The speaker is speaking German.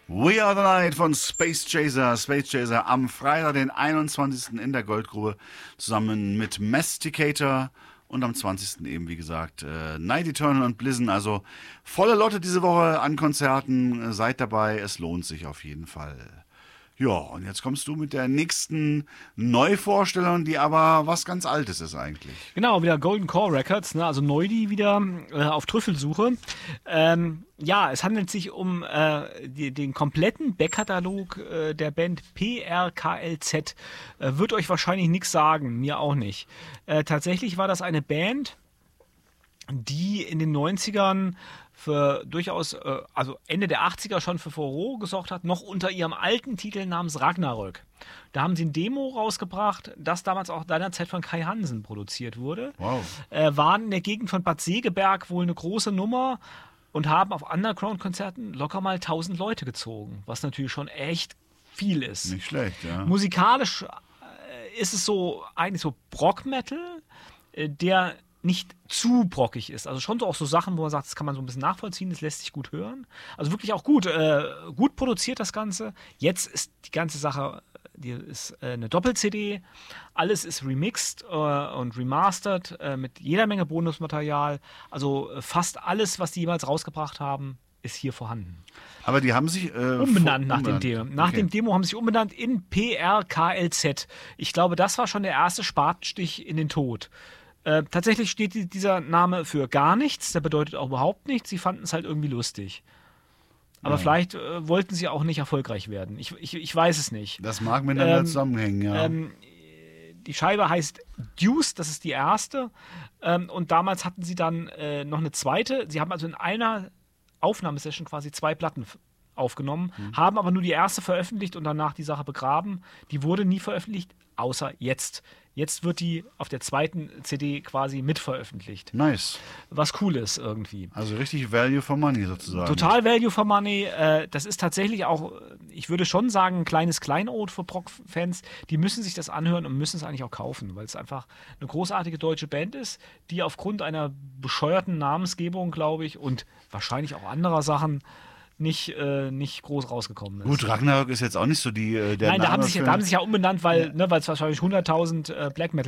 We Are the Night von Space Chaser. Space Chaser am Freitag, den 21. in der Goldgrube, zusammen mit Masticator und am 20. eben, wie gesagt, Night Eternal und Blizzard. Also volle Lotte diese Woche an Konzerten. Seid dabei, es lohnt sich auf jeden Fall. Ja, und jetzt kommst du mit der nächsten Neuvorstellung, die aber was ganz Altes ist eigentlich. Genau, wieder Golden Core Records, ne? Also Neudi wieder auf Trüffelsuche. Ja, es handelt sich um den kompletten Backkatalog der Band PRKLZ. Wird euch wahrscheinlich nichts sagen, mir auch nicht. Tatsächlich war das eine Band, die in den 90ern für durchaus, also Ende der 80er schon für Furore gesorgt hat, noch unter ihrem alten Titel namens Ragnarök. Da haben sie ein Demo rausgebracht, das damals auch seinerzeit von Kai Hansen produziert wurde. Wow. Waren in der Gegend von Bad Segeberg wohl eine große Nummer und haben auf Underground-Konzerten locker mal 1000 Leute gezogen, was natürlich schon echt viel ist. Nicht schlecht, ja. Musikalisch ist es so eigentlich so Brock-Metal, der nicht zu brockig ist. Also schon so auch so Sachen, wo man sagt, das kann man so ein bisschen nachvollziehen, das lässt sich gut hören. Also wirklich auch gut, gut produziert das Ganze. Jetzt ist die ganze Sache, die ist eine Doppel-CD. Alles ist remixed und remastered mit jeder Menge Bonusmaterial. Also fast alles, was die jemals rausgebracht haben, ist hier vorhanden. Aber die haben sich Umbenannt nach dem Demo. Nach dem Demo haben sie sich umbenannt in PRKLZ. Ich glaube, das war schon der erste Spatenstich in den Tod. Tatsächlich steht dieser Name für gar nichts, der bedeutet auch überhaupt nichts. Sie fanden es halt irgendwie lustig. Aber vielleicht wollten sie auch nicht erfolgreich werden. Ich weiß es nicht. Das mag miteinander zusammenhängen, ja. Die Scheibe heißt Deuce, das ist die erste. Und damals hatten sie dann noch eine zweite. Sie haben also in einer Aufnahmesession quasi 2 Platten aufgenommen, haben aber nur die erste veröffentlicht und danach die Sache begraben. Die wurde nie veröffentlicht, außer jetzt. Jetzt wird die auf der zweiten CD quasi mitveröffentlicht. Nice. Was cool ist irgendwie. Also richtig Value for Money sozusagen. Total Value for Money. Das ist tatsächlich auch, ich würde schon sagen, ein kleines Kleinod für Prog-Fans. Die müssen sich das anhören und müssen es eigentlich auch kaufen, weil es einfach eine großartige deutsche Band ist, die aufgrund einer bescheuerten Namensgebung, glaube ich, und wahrscheinlich auch anderer Sachen nicht groß rausgekommen ist. Gut, Ragnarök ist jetzt auch nicht so der Nein, Name da haben sie sich ja umbenannt, weil es wahrscheinlich 100.000 Black Metal